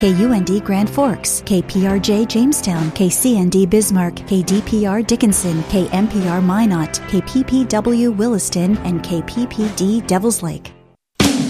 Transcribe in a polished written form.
KUND Grand Forks, KPRJ Jamestown, KCND Bismarck, KDPR Dickinson, KMPR Minot, KPPW Williston, and KPPD Devils Lake.